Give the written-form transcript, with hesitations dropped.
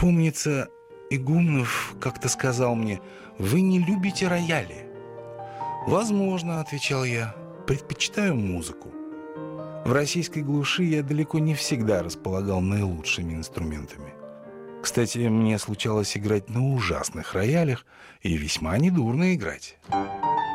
Помнится, Игумнов как-то сказал мне: «Вы не любите рояли». «Возможно», — отвечал я, — «предпочитаю музыку». В российской глуши я далеко не всегда располагал наилучшими инструментами. Кстати, мне случалось играть на ужасных роялях, и весьма недурно играть.